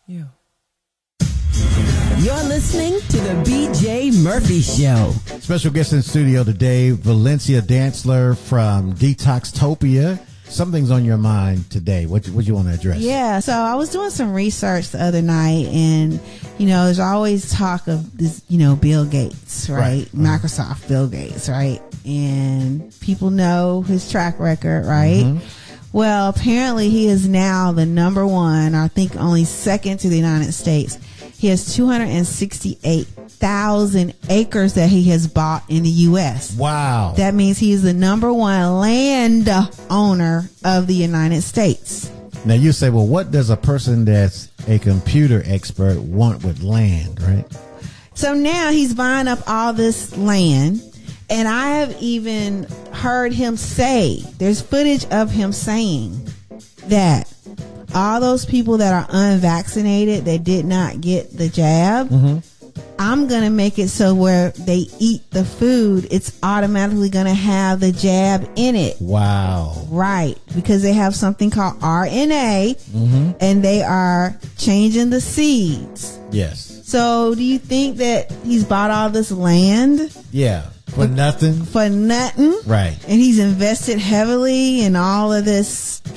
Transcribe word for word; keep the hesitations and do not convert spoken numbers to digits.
You. You're listening to the B J Murphy Show. Special guest in studio today, Valencia Dantzler from Detoxtopia. Something's on your mind today. What what you want to address? Yeah, so I was doing some research the other night, and you know, there's always talk of this, you know, Bill Gates, right? right. Mm-hmm. Microsoft, Bill Gates, right? And people know his track record, right? Mm-hmm. Well, apparently he is now the number one, or I think only second to the United States. He has two hundred sixty-eight thousand acres that he has bought in the U S. Wow. That means he is the number one land owner of the United States. Now you say, well, what does a person that's a computer expert want with land, right? So now he's buying up all this land, and I have even heard him say, there's footage of him saying that all those people that are unvaccinated that did not get the jab, mm-hmm. I'm going to make it so where they eat the food, it's automatically going to have the jab in it. Wow. Right. Because they have something called R N A, mm-hmm. and they are changing the seeds. Yes. So do you think that he's bought all this land? Yeah. For nothing? For nothing. Right. And he's invested heavily in all of this